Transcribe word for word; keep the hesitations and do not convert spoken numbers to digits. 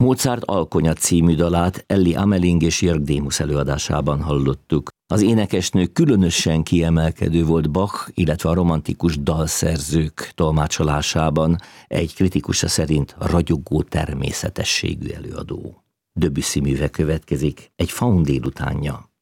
Mozart Alkonya című dalát Elli Ameling és Jörg Démus előadásában hallottuk. Az énekesnő különösen kiemelkedő volt Bach, illetve a romantikus dalszerzők tolmácsolásában, egy kritikusa szerint ragyogó természetességű előadó. Debussy műve következik, egy faun délutánja.